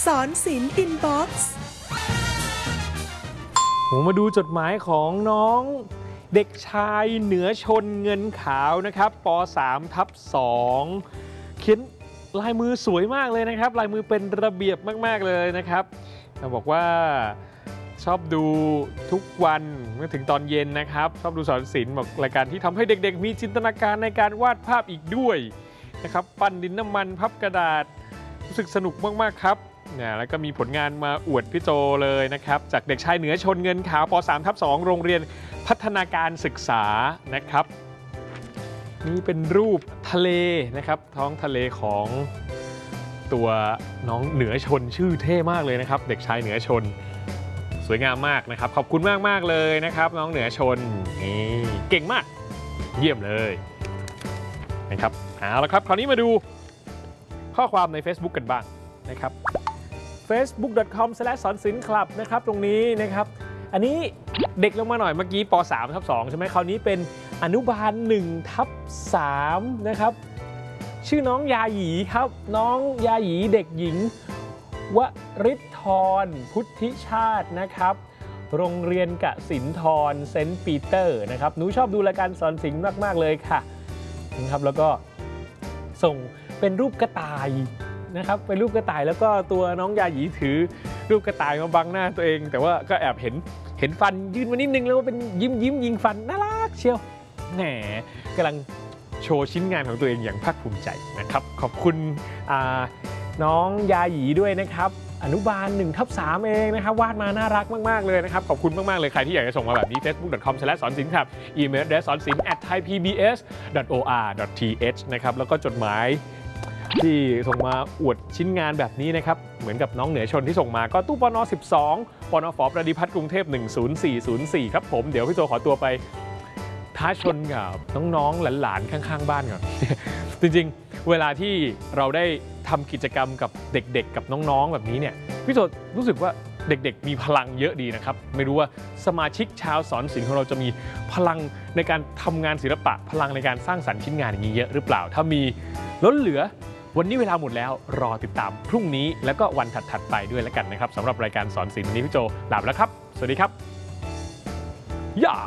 สอนศิลป์อินบ็อกซ์มาดูจดหมายของน้องเด็กชายเหนือชนเงินขาวนะครับป.3/2 เขียนลายมือสวยมากเลยนะครับลายมือเป็นระเบียบมากๆเลยนะครับบอกว่าชอบดูทุกวันเมื่อถึงตอนเย็นนะครับชอบดูสอนศิลป์บอกรายการที่ทำให้เด็กๆมีจินตนาการในการวาดภาพอีกด้วยนะครับปั้นดินน้ำมันพับกระดาษรู้สึกสนุกมากๆครับแล้วก็มีผลงานมาอวดพี่โจเลยนะครับจากเด็กชายเหนือชนเงินขาวป.3/2 โรงเรียนพัฒนาการศึกษานะครับนี่เป็นรูปทะเลนะครับท้องทะเลของตัวน้องเหนือชนชื่อเท่มากเลยนะครับเด็กชายเหนือชนสวยงามมากนะครับขอบคุณมากๆเลยนะครับน้องเหนือชนนี่เก่งมากเยี่ยมเลยนะครับเอาละครับคราวนี้มาดูข้อความใน Facebook กันบ้างนะครับ facebook.com/sonsilinclub นะครับตรงนี้นะครับอันนี้เด็กลงมาหน่อยเมื่อกี้ป.3/2 ใช่ไหมคราวนี้เป็นอนุบาล 1/3 นะครับชื่อน้องยาหยีครับน้องยาหยีเด็กหญิงวริธรพุทธิชาตินะครับโรงเรียนกสินทรเซนต์ปีเตอร์นะครับหนูชอบดูรายการสอนศิลป์มากๆเลยค่ะนะครับแล้วก็ส่งเป็นรูปกระต่ายนะครับเป็นรูปกระต่ายแล้วก็ตัวน้องยาหยีถือรูปกระต่ายมาบังหน้าตัวเองแต่ว่าก็แอบเห็นฟันยื่นมานิดนึงแล้วก็เป็นยิ้มยิงฟันน่ารักเชียวแหมกำลังโชว์ชิ้นงานของตัวเองอย่างภาคภูมิใจนะครับขอบคุณน้องยาหยีด้วยนะครับอนุบาล 1/3 เองนะครับวาดมาน่ารักมากๆเลยนะครับขอบคุณมากๆเลยใครที่อยากจะส่งมาแบบนี้ facebook.com/sonsilinclub อีเมล address.sonsilinclub@thaipbs.or.th นะครับแล้วก็จดหมายที่ส่งมาอวดชิ้นงานแบบนี้นะครับเหมือนกับน้องเหนือชนที่ส่งมาก็ตู้ปน12ปนฝประดิพัฒน์กรุงเทพ10404ครับผมเดี๋ยวพี่โจขอตัวไปท้าชนกับน้องๆหลานๆข้างๆบ้านก่อน จริงๆเวลาที่เราได้ทำกิจกรรมกับเด็กๆกับน้องๆแบบนี้เนี่ยพี่โจรู้สึกว่าเด็กๆมีพลังเยอะดีนะครับไม่รู้ว่าสมาชิกชาวสอนศิลป์ของเราจะมีพลังในการทำงานศิลปะพลังในการสร้างสรรค์ชิ้นงานอย่างนี้เยอะหรือเปล่าถ้ามีล้นเหลือวันนี้เวลาหมดแล้วรอติดตามพรุ่งนี้แล้วก็วันถัดๆไปด้วยแล้วกันนะครับสำหรับรายการสอนศิลป์วันนี้พี่โจลาไปแล้วครับสวัสดีครับ